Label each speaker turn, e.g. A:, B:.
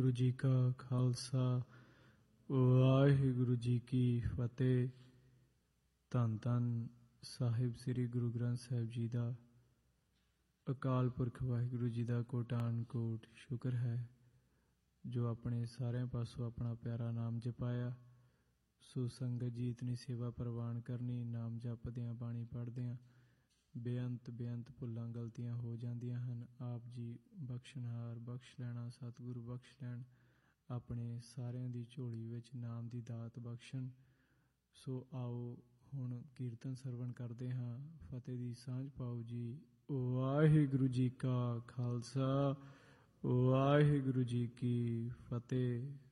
A: ਗੁਰੂ ਜੀ ਕਾ ਖਾਲਸਾ ਵਾਹਿਗੁਰੂ ਜੀ ਕੀ ਫਤਿਹ। ਧੰਨ ਧੰਨ ਸਾਹਿਬ ਸ੍ਰੀ ਗੁਰੂ ਗ੍ਰੰਥ ਸਾਹਿਬ ਜੀ ਦਾ ਅਕਾਲ ਪੁਰਖ ਵਾਹਿਗੁਰੂ ਜੀ ਦਾ ਕੋਟਾਨ ਕੋਟ ਸ਼ੁਕਰ ਹੈ ਜੋ ਆਪਣੇ ਸਾਰਿਆਂ ਪਾਸੋਂ ਆਪਣਾ ਪਿਆਰਾ ਨਾਮ ਜਪਾਇਆ। ਸੋ ਸੰਗਤ ਜੀ ਇਤਨੀ ਸੇਵਾ ਪ੍ਰਵਾਨ ਕਰਨੀ, ਨਾਮ ਜਪਦਿਆਂ ਬਾਣੀ ਪੜ੍ਹਦਿਆਂ ਬੇਅੰਤ ਭੁੱਲਾਂ ਗਲਤੀਆਂ ਹੋ ਜਾਂਦੀਆਂ ਹਨ। ਆਪ ਜੀ ਬਖਸ਼ਣਹਾਰ, ਬਖਸ਼ ਲੈਣਾ, ਸਤਿਗੁਰੂ ਬਖਸ਼ ਲੈਣ, ਆਪਣੇ ਸਾਰਿਆਂ ਦੀ ਝੋਲੀ ਵਿੱਚ ਨਾਮ ਦੀ ਦਾਤ ਬਖਸ਼ਣ। ਸੋ ਆਓ ਹੁਣ ਕੀਰਤਨ ਸਰਵਣ ਕਰਦੇ ਹਾਂ। ਫਤਿਹ ਦੀ ਸਾਂਝ ਪਾਓ ਜੀ। ਵਾਹਿਗੁਰੂ ਜੀ ਕਾ ਖਾਲਸਾ ਵਾਹਿਗੁਰੂ ਜੀ ਕੀ ਫਤਿਹ।